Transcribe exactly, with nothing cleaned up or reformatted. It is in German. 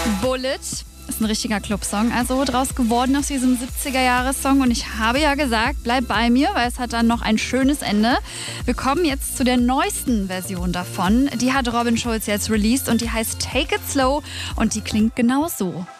Bullet ist ein richtiger Clubsong, also draus geworden aus diesem siebziger-Jahres-Song. Und ich habe ja gesagt, bleib bei mir, weil es hat dann noch ein schönes Ende. Wir kommen jetzt zu der neuesten Version davon. Die hat Robin Schulz jetzt released und die heißt Take It Slow und die klingt genau so.